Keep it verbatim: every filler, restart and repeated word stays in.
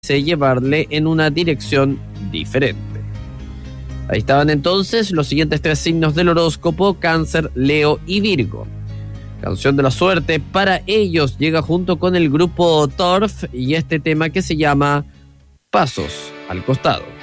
llevarle en una dirección diferente. Ahí estaban entonces los siguientes tres signos del horóscopo: Cáncer, Leo y Virgo. Canción de la suerte para ellos llega junto con el grupo Torf y este tema que se llama Pasos al Costado.